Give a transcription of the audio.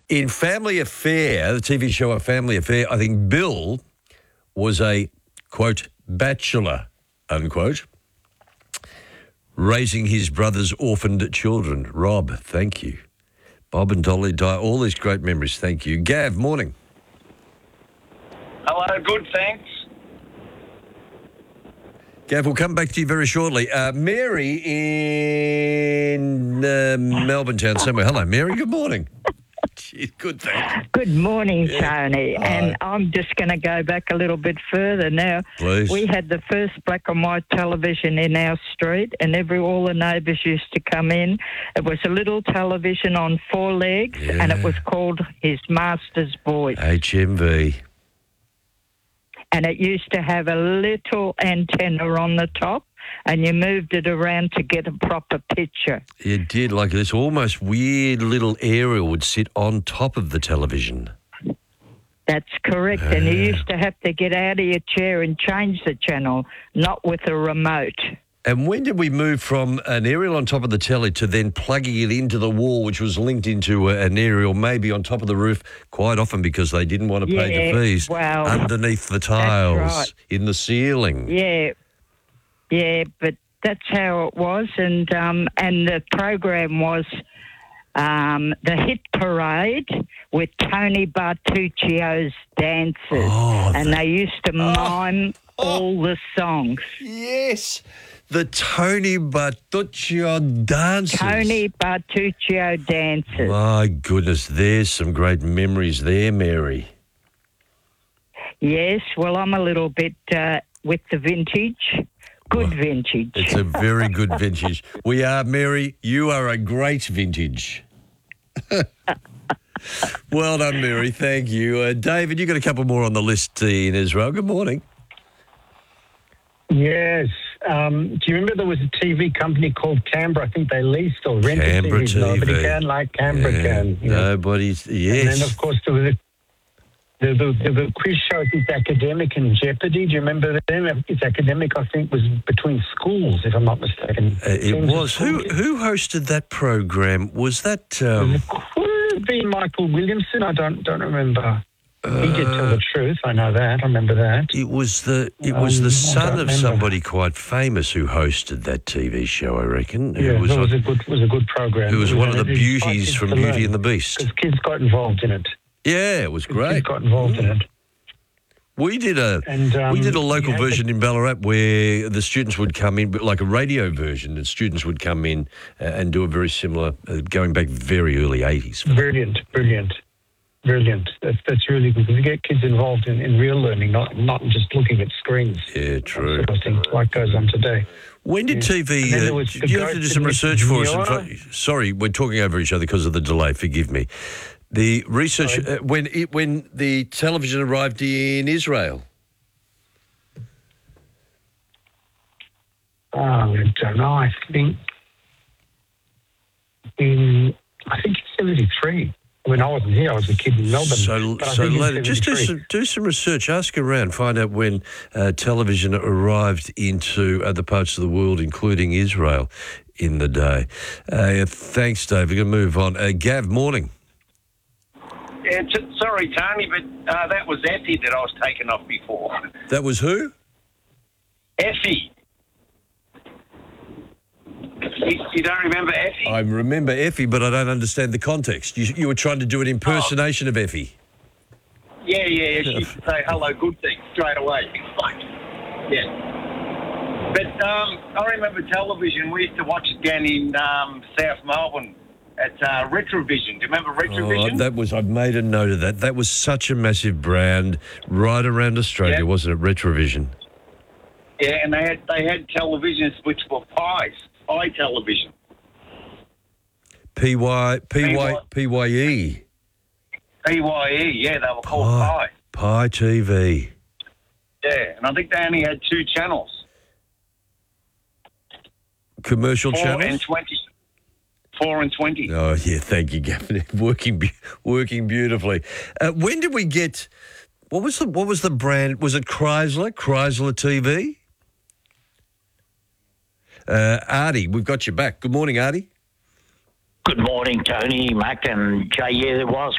In Family Affair, the TV show A Family Affair, I think Bill was a, quote, bachelor, unquote, raising his brother's orphaned children. Rob, thank you. Bob and Dolly Di, all these great memories, thank you. Gav, morning. Hello, good, thanks. Gav, we'll come back to you very shortly. Mary in Melbourne town somewhere. Hello, Mary, good morning. Jeez, good, thanks. Good morning, Tony. Hi. And I'm just going to go back a little bit further now. Please. We had the first black and white television in our street, and all the neighbours used to come in. It was a little television on 4 legs, and it was called His Master's Voice. HMV. And it used to have a little antenna on the top, and you moved it around to get a proper picture. It did, like this almost weird little aerial would sit on top of the television. That's correct. And you used to have to get out of your chair and change the channel, not with a remote. And when did we move from an aerial on top of the telly to then plugging it into the wall, which was linked into an aerial maybe on top of the roof, quite often because they didn't want to pay the fees, underneath the tiles, in the ceiling? Yeah, but that's how it was. And the program was the Hit Parade with Tony Bartuccio's dancers. And they used to mime all the songs. Yes. The Tony Bartuccio dances. Tony Bartuccio dances. My goodness, there's some great memories there, Mary. Yes, well, I'm a little bit with the vintage. Good vintage. It's a very good vintage. We are, Mary, you are a great vintage. Well done, Mary. Thank you. David, you got a couple more on the list in Israel. Good morning. Yes. Do you remember there was a TV company called Canberra? I think they leased or rented Canberra TVs. TV. Nobody can like Canberra can. You know? Nobody's, yes. And then, of course, there was the quiz show, it's Academic and Jeopardy. Do you remember them? It's Academic, I think, was between schools, if I'm not mistaken. It was. Who hosted that program? Was that... It could have been Michael Williamson. I don't remember. He did tell the truth. I know that. I remember that. It was the son of somebody quite famous who hosted that TV show, I reckon. Yeah, it was a good program. Who was one of the beauties from Beauty and the Beast. Because kids got involved in it. Yeah, it was great. Kids got involved in it. We did a local version in Ballarat where the students would come in, but like a radio version, and students would come in and do a very similar, going back very early 80s. Brilliant. That's really good because you get kids involved in real learning, not just looking at screens. Yeah, true. Sort of thing, like goes on today. When did TV... do you have to do some research for us? Sorry, we're talking over each other because of the delay. Forgive me. The research when the television arrived in Israel. I don't know. I think it's 73. When I wasn't here, I was a kid in Melbourne. So later, just do some research. Ask around, find out when television arrived into other parts of the world, including Israel, in the day. Thanks, Dave. We're going to move on. Gav, morning. Yeah, sorry, Tony, but that was Effie that I was taken off before. That was who? Effie. You don't remember Effie? I remember Effie, but I don't understand the context. You were trying to do an impersonation of Effie. Yeah. She used to say, hello, good thing, straight away. Yeah. But I remember television. We used to watch it down in South Melbourne at Retrovision. Do you remember Retrovision? I've made a note of that. That was such a massive brand right around Australia, wasn't it? Retrovision. Yeah, and they had televisions which were pies. Pie television. PYE. PYE, yeah, they were called Pie. Pie TV. Yeah, and I think they only had 2 channels. Commercial 4 channels? and 20. 4 and 20. Oh, yeah, thank you, Gavin. Working beautifully. When did we get... What was the brand? Was it Chrysler? Chrysler TV? Artie, we've got you back. Good morning, Artie. Good morning, Tony, Mac and Jay. Yeah, there was